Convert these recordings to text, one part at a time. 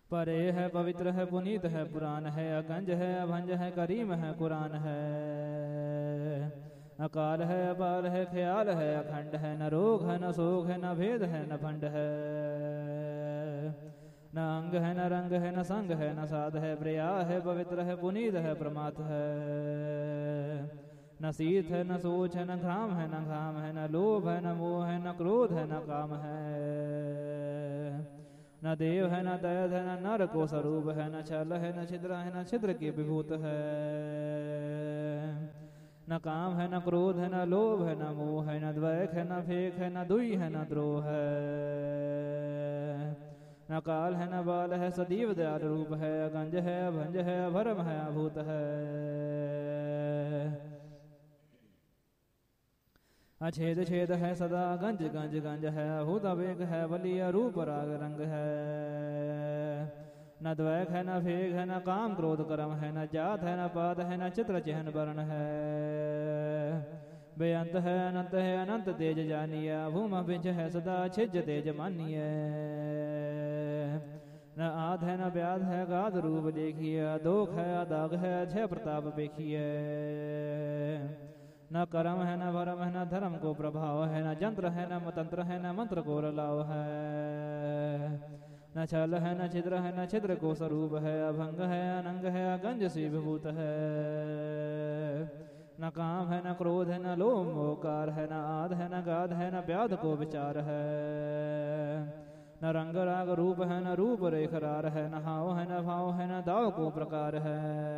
परे है पवित्र है पुनीत है पुराण है अगंज है अभंज है करीम है कुरान है अकाल है अपार है ख्याल है अखंड है न रोग है न शोक है न भेद है न भंड है न अंग है न रंग है न संग है न साध है प्रिया है पवित्र है पुनीत है प्रमात है न शीत है न सोच है न घाम है न घाम है न लोभ है न मोह है न क्रोध है न काम है न देव है न दैत है न नर को स्वरूप है न छल है न छिद्र है न छिद्र की विभूत है न काम है न क्रोध है न लोभ है न मोह है न द्वैक है न फेक है न दुई है न द्रोह है न काल है न बाल है सदैव दयाल रूप है अगंज है अभंज है अभरम है अभूत है अछेद छेद है सदा गंज गंज गंज है अभूत अवेग है बलिया रूप राग रंग है न द्वैक है न फेग है न काम क्रोध कर्म है न जात है न पात है न चित्र चिहन वर्ण है बेअंत है अनंत है अनंत तेज जानिए भूम बिंज है सदा छिज तेज मानिए न आध है न व्याध है गाध रूप देखिए दोख है अदाग है अक्षय प्रताप देखिए न कर्म है न भरम है न धर्म को प्रभाव है न जंत्र है न मतंत्र है न मंत्र को रलाव है न छल है न छिद्र है न छिद्र को स्वरूप है अभंग है अनंग है अगंज से विभूत है न काम है न क्रोध है न लोभ मोकार है न आद है न गाध है न व्याध को विचार है न रंग राग रूप है न रूप रेखरार है न हाव है न भाव है न दाव को प्रकार है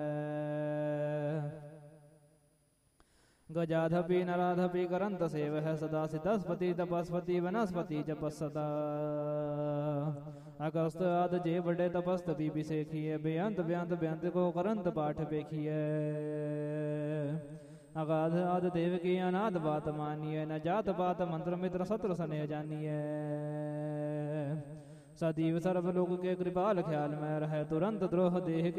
गजाधपि नराधपि करंत सेव है सदा सितस्पति तपस्पति वनस्पति जपस सदा अगस्त आद जे बड़े तपस्तपि विशेखिए बेअंत बेअंत बेअंत को करंत पाठ पेखिए अगाध आद देव की अनाद बात मानिए न जात पात मंत्र मित्र सत्र सने जानिए सदैव सर्वलोक के कृपाल ख्याल में रहे तुरंत द्रोह देह